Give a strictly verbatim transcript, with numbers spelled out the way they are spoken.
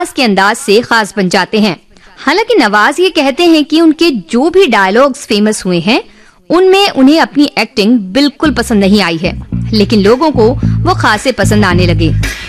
के अंदाज से खास बन जाते हैं। हालांकि नवाज ये कहते हैं कि उनके जो भी डायलॉग्स फेमस हुए हैं उनमें उन्हें अपनी एक्टिंग बिल्कुल पसंद नहीं आई है, लेकिन लोगों को वो खासे पसंद आने लगे।